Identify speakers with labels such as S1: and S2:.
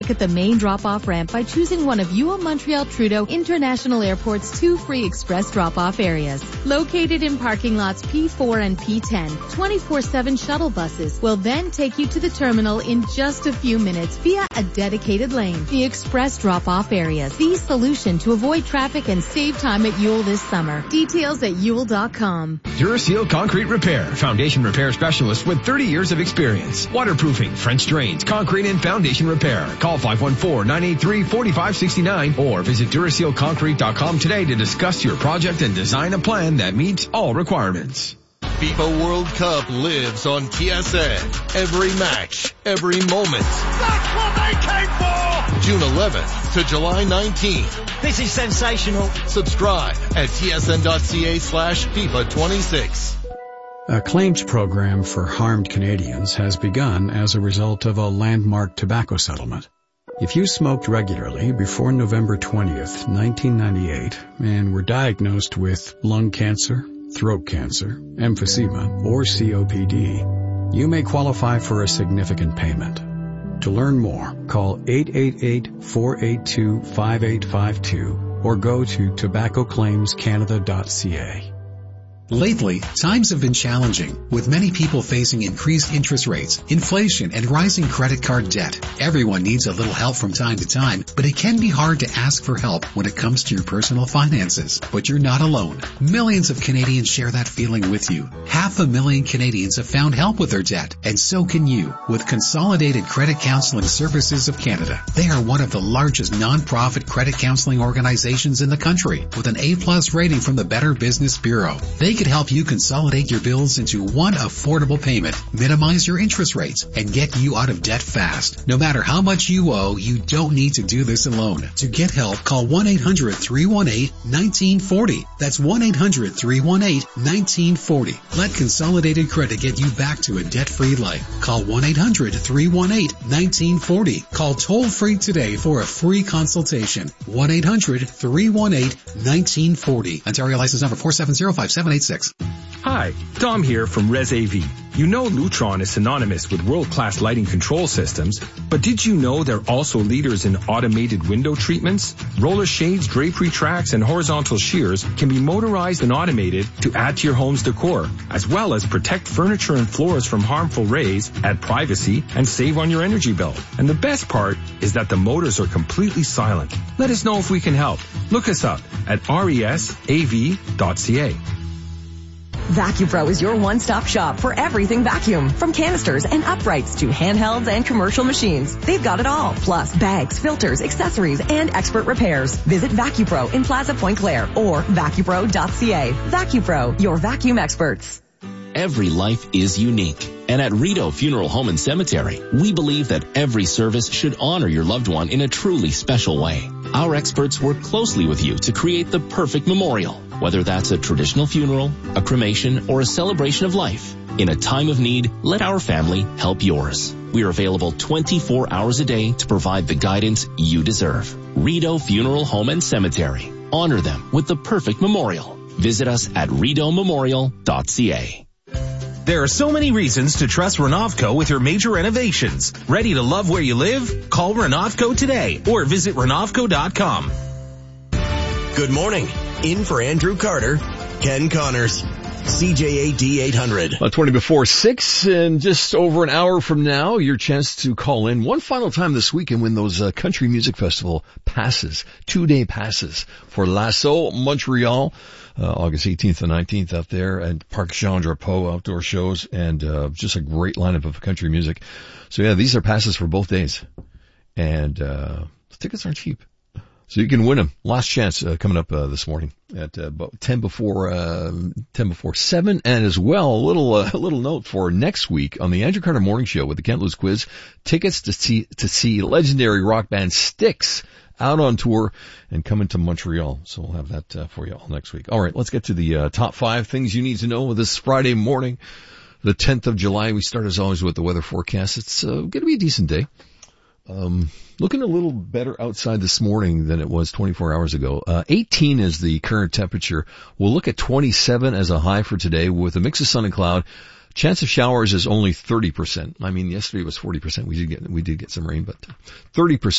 S1: at the main drop-off ramp by choosing one of UO Montreal Trudeau International Airport's 2 free express drop-off areas. Located in parking lots P4 and P10, 24/7 shuttle buses will then take you to the terminal in just a few minutes via a dedicated lane. The express drop-off areas, the solution to avoid traffic and save time at UO this summer. Details at UO.com.
S2: Duraseal Concrete Repair, foundation repair specialist with 30 years of experience. Waterproofing, French drains, concrete and foundation repair. Call 514-983-4569 or visit DurasealConcrete.com today to discuss your project and design a plan that meets all requirements.
S3: FIFA World Cup lives on TSN. Every match, every moment.
S4: That's what they came for!
S3: June 11th to July 19th.
S4: This is sensational.
S3: Subscribe at tsn.ca/FIFA26.
S5: A claims program for harmed Canadians has begun as a result of a landmark tobacco settlement. If you smoked regularly before November 20th, 1998, and were diagnosed with lung cancer, throat cancer, emphysema, or COPD, you may qualify for a significant payment. To learn more, call 888-482-5852 or go to tobaccoclaimscanada.ca.
S6: Lately, times have been challenging, with many people facing increased interest rates, inflation, and rising credit card debt. Everyone needs a little help from time to time, but it can be hard to ask for help when it comes to your personal finances. But you're not alone. Millions of Canadians share that feeling with you. 500,000 Canadians have found help with their debt, and so can you with Consolidated Credit Counseling Services of Canada. They are one of the largest non-profit credit counseling organizations in the country, with an A+ rating from the Better Business Bureau. They could help you consolidate your bills into one affordable payment, minimize your interest rates, and get you out of debt fast. No matter how much you owe, you don't need to do this alone. To get help, call 1-800-318-1940. That's 1-800-318-1940. Let Consolidated Credit get you back to a debt-free life. Call 1-800-318-1940. Call toll-free today for a free consultation. 1-800-318-1940. Ontario license number 4705786.
S7: Hi, Dom here from Res AV. You know Lutron is synonymous with world-class lighting control systems, but did you know they're also leaders in automated window treatments? Roller shades, drapery tracks, and horizontal shears can be motorized and automated to add to your home's decor, as well as protect furniture and floors from harmful rays, add privacy, and save on your energy bill. And the best part is that the motors are completely silent. Let us know if we can help. Look us up at resav.ca.
S8: VacuPro is your one-stop shop for everything vacuum. From canisters and uprights to handhelds and commercial machines. They've got it all. Plus bags, filters, accessories, and expert repairs. Visit VacuPro in Plaza Point Claire or vacupro.ca. VacuPro, your vacuum experts.
S9: Every life is unique. And at Rideau Funeral Home and Cemetery, we believe that every service should honor your loved one in a truly special way. Our experts work closely with you to create the perfect memorial, whether that's a traditional funeral, a cremation, or a celebration of life. In a time of need, let our family help yours. We are available 24 hours a day to provide the guidance you deserve. Rideau Funeral Home and Cemetery. Honor them with the perfect memorial. Visit us at rideaumemorial.ca.
S10: There are so many reasons to trust Renovco with your major renovations. Ready to love where you live? Call Renovco today or visit Renovco.com.
S11: Good morning. In for Andrew Carter, Ken Connors, CJAD 800.
S12: 20 before 6, and just over an hour from now, your chance to call in one final time this week and win those Country Music Festival passes, 2-day passes for Lasso, Montreal, August 18th and 19th out there at Parc Jean Drapeau outdoor shows, and just a great lineup of country music. So yeah, these are passes for both days, and tickets aren't cheap. So you can win them. Last chance coming up this morning at about 10 before 7, and as well a little note for next week on the Andrew Carter Morning Show with the Kent Lewis Quiz. Tickets to see legendary rock band Styx out on tour and coming to Montreal. So we'll have that for you all next week. All right, let's get to the top 5 things you need to know this Friday morning, the 10th of July. We start as always with the weather forecast. It's going to be a decent day. Looking a little better outside this morning than it was 24 hours ago. 18 is the current temperature. We'll look at 27 as a high for today with a mix of sun and cloud. Chance of showers is only 30%. I mean, yesterday was 40%. We did get some rain, but 30%.